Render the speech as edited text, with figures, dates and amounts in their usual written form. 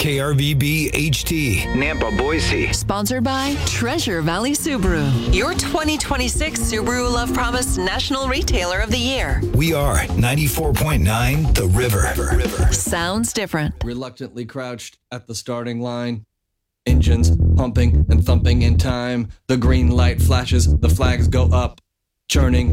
KRVB HT, Nampa, Boise. Sponsored by Treasure Valley Subaru, your 2026 Subaru Love Promise National Retailer of the Year. We are 94.9 The River. Sounds different. Reluctantly crouched at the starting line. Engines pumping and thumping in time. The green light flashes, the flags go up. Churning